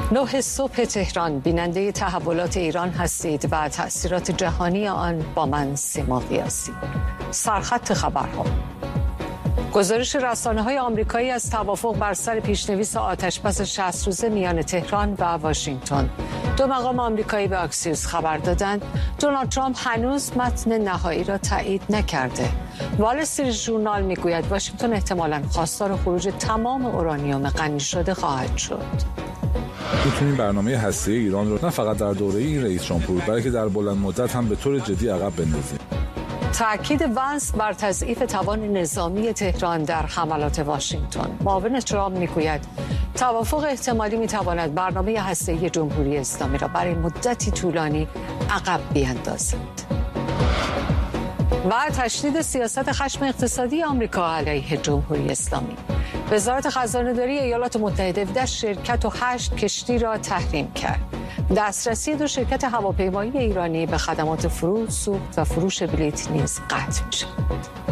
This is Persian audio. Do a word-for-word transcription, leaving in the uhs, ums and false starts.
نه صبح تهران، بیننده تحولات ایران هستید و تأثیرات جهانی آن با من سیما قیاسی. سرخط خبرها. گزارش رسانه‌های آمریکایی از توافق بر سر پیشنویس آتش‌بس شصت روزه میان تهران و واشنگتن. دو مقام آمریکایی به اکسیوس خبر دادند دونالد ترامپ هنوز متن نهایی را تایید نکرده. وال استریت ژورنال میگوید واشنگتن احتمالاً خواستار خروج تمام اورانیوم غنی شده خواهد شد. میتونیم برنامه هسته‌ای ایران رو نه فقط در دوره این رئیس جمهور بلکه در بلند مدت هم به طور جدی عقب بندازیم. تأکید وانس بر تضعیف توان نظامی تهران در حملات واشنگتن. معاون ترامپ میگوید توافق احتمالی میتواند برنامه هسته‌ای جمهوری اسلامی را برای مدتی طولانی عقب بیاندازد. و تشدید سیاست خشم اقتصادی آمریکا علیه جمهوری اسلامی. وزارت خزانه‌داری ایالات متحده ده شرکت و هشت کشتی را تحریم کرد. دسترسی دو شرکت هواپیمایی ایرانی به خدمات فرود، سوخت و فروش بلیط نیز قطع می‌شود.